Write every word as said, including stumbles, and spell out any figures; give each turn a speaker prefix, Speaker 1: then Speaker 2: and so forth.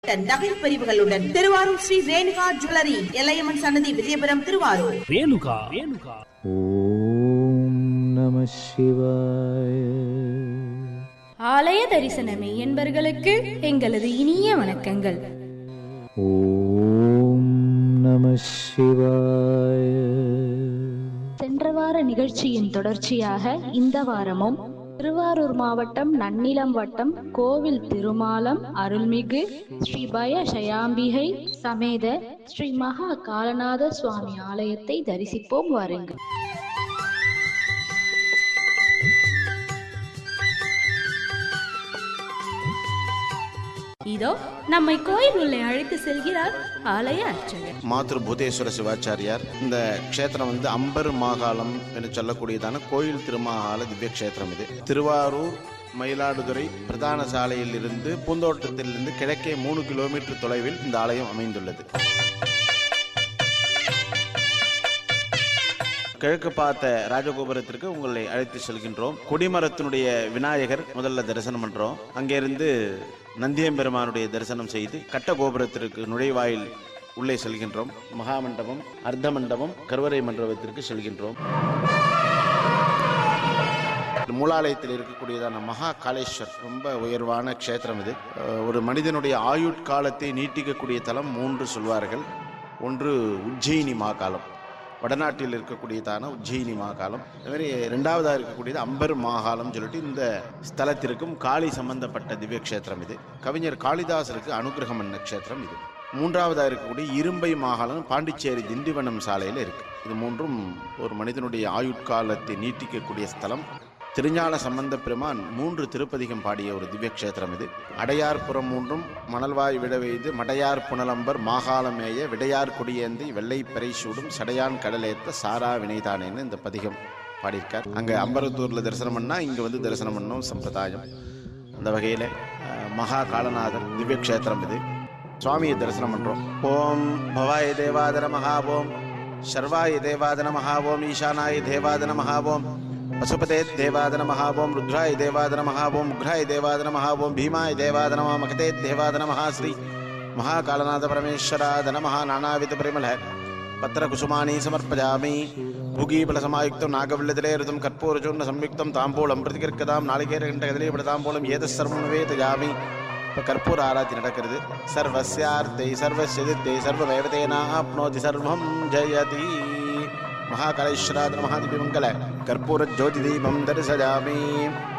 Speaker 1: நகை பிரிவுகளுடன் திருவாரூர் ஸ்ரீ ரேணுகா ஜுவல்லரி, எல்லையம்மன் சன்னதி, விஜயபுரம், திருவாரூர்.
Speaker 2: ரேணுகா ரேணுகா.
Speaker 3: ஓம் நம சிவாய.
Speaker 4: ஆலய தரிசனமே என்பர்களுக்கு எங்களது இனிய வணக்கங்கள்.
Speaker 3: ஓம் நம சிவாய.
Speaker 4: சென்ற வார நிகழ்ச்சியின் தொடர்ச்சியாக இந்த வாரமும் திருவாரூர் மாவட்டம் நன்னிலம் வட்டம் கோவில் திருமாலம் அருள்மிகு ஸ்ரீ பய ஷயாம்பிகை சமேத ஸ்ரீ மகா காலநாத சுவாமி ஆலயத்தை தரிசிப்போம் வாருங்கள். இதோ நம்மை கோயில் உள்ளே அழைத்து செல்கிறார் ஆலய அர்ச்சகர்
Speaker 5: மாத்ரு பூதேஸ்வர சிவாச்சாரியார். இந்த க்ஷேத்திரம் வந்து அம்பர் மாகாளம் என்று சொல்லக்கூடியதான கோயில் திருமாகால திவ்ய கஷேத்திரம். இது திருவாரூர் மயிலாடுதுறை பிரதான சாலையில் இருந்து பூந்தோட்டத்திலிருந்து கிழக்கே மூணு கிலோமீட்டர் தொலைவில் இந்த ஆலயம் அமைந்துள்ளது. கிழக்கு பார்த்த ராஜகோபுரத்திற்கு உங்களை அழைத்து செல்கின்றோம். கொடிமரத்தினுடைய விநாயகர் முதல்ல தரிசனம் பண்றோம். அங்கிருந்து நந்தியம்பெருமானுடைய தரிசனம் செய்து கட்ட கோபுரத்திற்கு நுழைவாயில் உள்ளே செல்கின்றோம். மகாமண்டபம், அர்த்த மண்டபம், கருவறை மண்டபத்திற்கு செல்கின்றோம். மூலாலயத்தில் இருக்கக்கூடியதான மகா காளேஸ்வர் ரொம்ப உயர்வான க்ஷேத்திரம். இது ஒரு மனிதனுடைய ஆயுட்காலத்தை நீட்டிக்கக்கூடிய தலம் மூன்று சொல்வார்கள். ஒன்று உஜ்ஜயினி மாகாளம், வடநாட்டில் இருக்கக்கூடியதான உஜ்ஜயினி மாகாளம். அதுமாதிரி ரெண்டாவதாக இருக்கக்கூடியது அம்பர் மாகாளம் சொல்லிட்டு இந்த ஸ்தலத்திற்கும் காளி சம்பந்தப்பட்ட திவ்ய கஷேத்திரம். இது கவிஞர் காளிதாசருக்கு அனுகிரகம் பண்ண க்ஷேத்திரம். இது மூன்றாவதாக இருக்கக்கூடிய இரும்பை மாகாளம் பாண்டிச்சேரி திண்டிவனம் சாலையில் இருக்கு. இது மூன்றும் ஒரு மனிதனுடைய ஆயுட்காலத்தை நீட்டிக்கக்கூடிய ஸ்தலம். திருஞான சம்பந்த பெருமான் மூன்று திருப்பதிகம் பாடிய ஒரு திவ்ய கஷேத்திரம். இது அடையார் புறம் மூன்றும் மணல்வாய் விடவெய்து மடையார் புனலம்பர் மாகாளமேய விடையார் கொடியேந்தி வெள்ளை பெறை சூடும் சடையான் கடலேத்த சாரா வினைதானேன்னு இந்த பதிகம் பாடியிருக்கார். அங்கே அம்பரத்தூரில் தரிசனம் பண்ணால் இங்கே வந்து தரிசனம் பண்ணோம் சம்பிரதாயம். அந்த வகையில் மகா காலநாதர் திவ்ய கஷேத்திரம். இது சுவாமியை தரிசனம் பண்ணுறோம். ஓம் பவாய தேவாதன மகாவோம், சர்வாய தேவாதன மகாவோம், ஈசானாய தேவாதன மகாவோம், பசுபதே தேவாதன மகாவோம், ருத்ராய தேவாதன மகாவோம், உக்ராய தேவாதன மகாவோம், பீமாய தேவாதன மகதே தேவாதன மகாஸ்ரீ மகாகாலநாத பரமேஸ்வராத நம. நானாவித பரிமள பத்திர குசுமானி சமர்ப்பயாமி. பூகீபல சமாயுக்தம் நாகவில்லதிலே ருதம் கற்பூரச்சூர்ண சம்யுக்தம் தாம்பூலம் பிரதிகர்க்கதாம் நாளிகேர கண்ட கதிலே தாம்பூலம் ஏத சர்வம் வேதயாமி. இப்போ கற்பூர ஆராய்ச்சி நடக்கிறது. சர்வஸ்யார்த்தை சர்வஸ்யதித்தை சர்வமேவதேனாப்னோதி சர்வம் ஜெயதி. மகாகாலேஸ்வராத மகாதிபி மங்கள கற்பூர ஜோதி தீபம் தரிசயாமி.